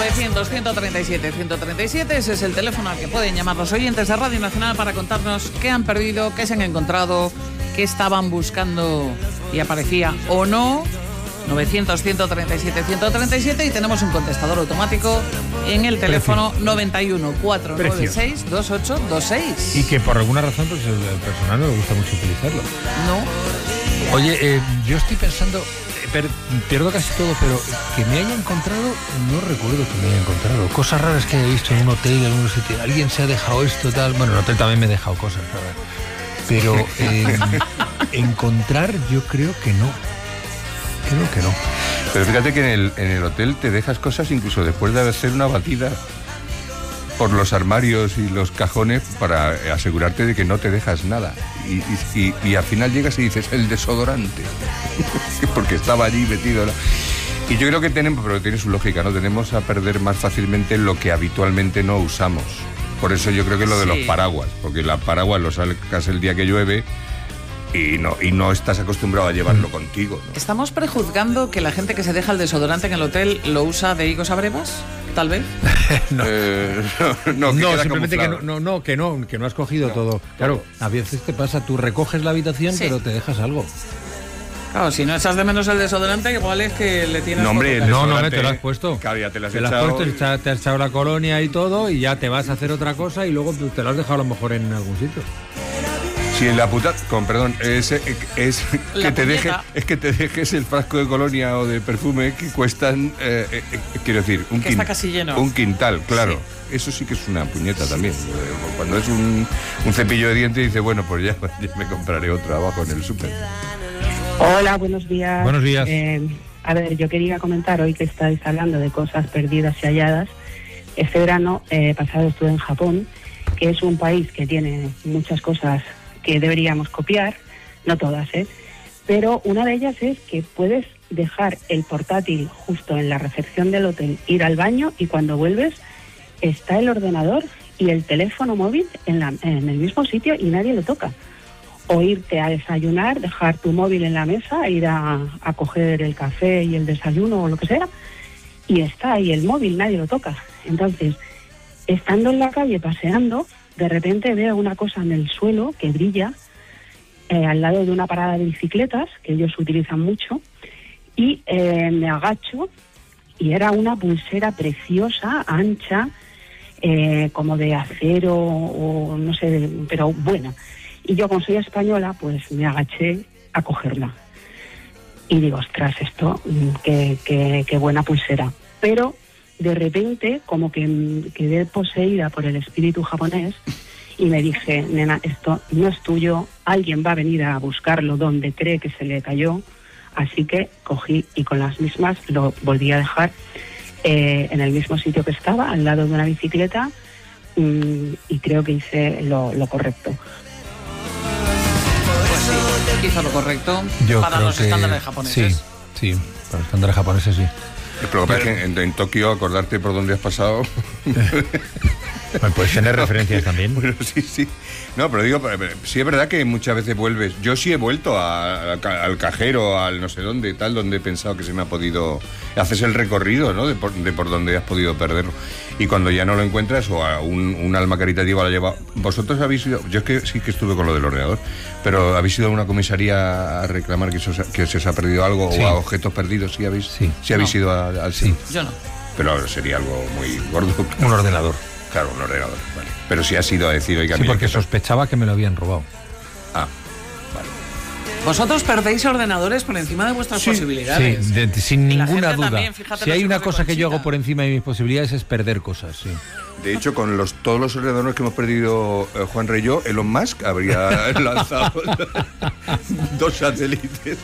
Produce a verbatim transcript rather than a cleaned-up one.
novecientos, ciento treinta y siete, ciento treinta y siete, ese es el teléfono al que pueden llamar los oyentes de Radio Nacional para contarnos qué han perdido, qué se han encontrado, qué estaban buscando y aparecía o no. novecientos, ciento treinta y siete, ciento treinta y siete y tenemos un contestador automático en el teléfono noventa y uno, cuatrocientos noventa y seis, veintiocho veintiséis. Y que por alguna razón pues el personal no le gusta mucho utilizarlo. No. Oye, eh, yo estoy pensando, eh, per, pierdo casi todo, pero que me haya encontrado, no recuerdo que me haya encontrado. Cosas raras que haya visto en un hotel, en algún sitio. Alguien se ha dejado esto, tal. Bueno, en el hotel también me he dejado cosas raras. Pero eh, encontrar yo creo que no. Creo que no. Pero fíjate que en el, en el hotel te dejas cosas incluso después de hacer una batida por los armarios y los cajones para asegurarte de que no te dejas nada. Y, y, y, y al final llegas y dices, el desodorante. Porque estaba allí metido. Y yo creo que tenemos, pero tiene su lógica, ¿no? Tenemos a perder más fácilmente lo que habitualmente no usamos. Por eso yo creo que lo de sí. los paraguas. Porque la paraguas lo sacas el día que llueve y no, y no estás acostumbrado a llevarlo contigo, ¿no? ¿Estamos prejuzgando que la gente que se deja el desodorante en el hotel lo usa de higos a brevas? Tal vez. no. Eh, no, no, que no simplemente que no, no, no, que no, que no has cogido no, todo. Claro, a veces te pasa, tú recoges la habitación, sí. pero te dejas algo. Claro, si no echas de menos el desodorante, igual es que le tienes... No, hombre, no, no, te lo has puesto. Claro, ya te lo has te echado. Te lo has puesto, y... te has echado la colonia y todo, y ya te vas a hacer otra cosa y luego te lo has dejado a lo mejor en algún sitio. Si la puta, con perdón, es, es que te dejes, es que te dejes el frasco de colonia o de perfume que cuestan, eh, eh, quiero decir, un, que está casi lleno. un quintal, claro. Sí. Eso sí que es una puñeta también. Cuando es un, un cepillo de dientes, dice, bueno, pues ya, ya me compraré otro abajo en el súper. Hola, buenos días. Buenos días. Eh, a ver, yo quería comentar hoy que estáis hablando de cosas perdidas y halladas. Este verano eh, pasado estuve en Japón, que es un país que tiene muchas cosas que deberíamos copiar, no todas, ¿eh? Pero una de ellas es que puedes dejar el portátil justo en la recepción del hotel, ir al baño y cuando vuelves está el ordenador y el teléfono móvil en, la, en el mismo sitio y nadie lo toca. O irte a desayunar, dejar tu móvil en la mesa, ir a, a coger el café y el desayuno o lo que sea, y está ahí el móvil, nadie lo toca. Entonces, estando en la calle paseando, de repente veo una cosa en el suelo que brilla eh, al lado de una parada de bicicletas, que ellos utilizan mucho, y eh, me agacho y era una pulsera preciosa, ancha, eh, como de acero o no sé, pero buena. Y yo, como soy española, pues me agaché a cogerla. Y digo, ostras, esto, qué, qué, qué buena pulsera. Pero de repente, como que quedé poseída por el espíritu japonés y me dije, nena, esto no es tuyo, alguien va a venir a buscarlo donde cree que se le cayó. Así que cogí y con las mismas lo volví a dejar eh, en el mismo sitio que estaba, al lado de una bicicleta, mmm, y creo que hice lo, lo correcto. Pues sí, hizo lo correcto Yo para creo los que estándares japoneses. Sí, sí, para los estándares japoneses sí. El problema es que en, en Tokio, acordarte por dónde has pasado... Bueno, puedes tener referencias también. Bueno, sí, sí. No, pero digo, sí es verdad que muchas veces vuelves. Yo sí he vuelto a, a, al cajero, al no sé dónde, tal, donde he pensado que se me ha podido... Haces el recorrido, ¿no? De por, de por donde has podido perderlo. Y cuando ya no lo encuentras, o a un, un alma caritativa lo lleva... Vosotros habéis ido... Yo es que sí que estuve con lo del ordenador, pero ¿habéis ido a una comisaría a reclamar que, os, que se os ha perdido algo? Sí. ¿O a objetos perdidos? ¿Sí habéis, sí. ¿Sí habéis no. ido a, al sí? Yo no. Pero sería algo muy gordo. Un ordenador. Claro, un ordenador, vale. Pero sí ha sido a decir, oiga, sí, mira, porque sospechaba que me lo habían robado. Ah, vale. Vosotros perdéis ordenadores por encima de vuestras sí, posibilidades. Sí, de, de, sin ninguna duda. También, si hay una cosa que yo hago por encima de mis posibilidades es perder cosas, sí. De hecho, con los todos los ordenadores que hemos perdido eh, Juan Rey y yo, Elon Musk habría lanzado dos satélites.